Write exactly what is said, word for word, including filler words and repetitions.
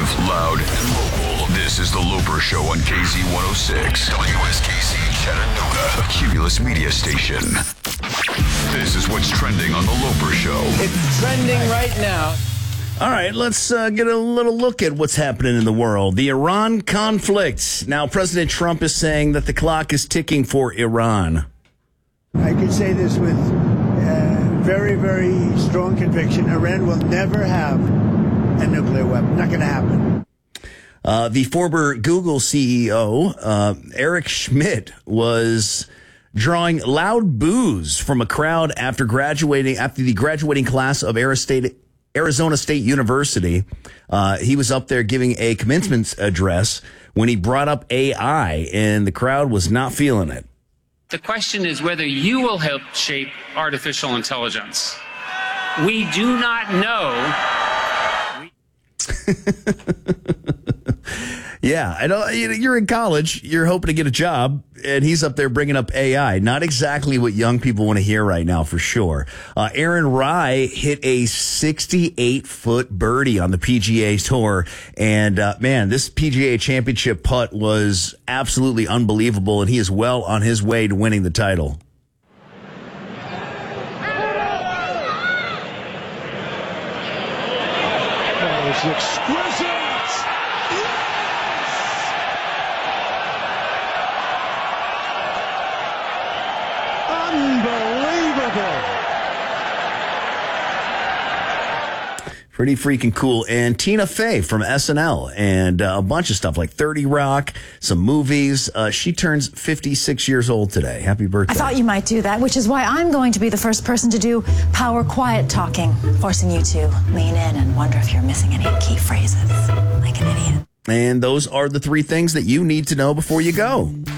loud, and local. This is The Loper Show on K Z one oh six. W S K C Chattanooga, a Cumulus media station. This is what's trending on The Loper Show. It's trending right now. All right, let's uh, get a little look at what's happening in the world. The Iran conflict. Now, President Trump is saying that the clock is ticking for Iran. I can say this with uh, very, very strong conviction. Iran will never have a nuclear weapon. Not going to happen. Uh, the former Google C E O, uh, Eric Schmidt, was drawing loud boos from a crowd after graduating, after the graduating class of Arizona State, Arizona State University. Uh, he was up there giving a commencement address when he brought up A I, and the crowd was not feeling it. The question is whether you will help shape artificial intelligence. We do not know. Yeah, I know. You're in college, you're hoping to get a job, and he's up there bringing up A I. Not exactly what young people want to hear right now, for sure. Uh, Aaron Rai hit a sixty-eight foot birdie on the P G A Tour, and uh, man, this P G A Championship putt was absolutely unbelievable, and he is well on his way to winning the title. That was exquisite. Unbelievable. Pretty freaking cool. And Tina Fey from S N L and uh, a bunch of stuff like thirty Rock, some movies. Uh, she turns fifty-six years old today. Happy birthday. I thought you might do that, which is why I'm going to be the first person to do power quiet talking, forcing you to lean in and wonder if you're missing any key phrases, like an idiot. And those are the three things that you need to know before you go.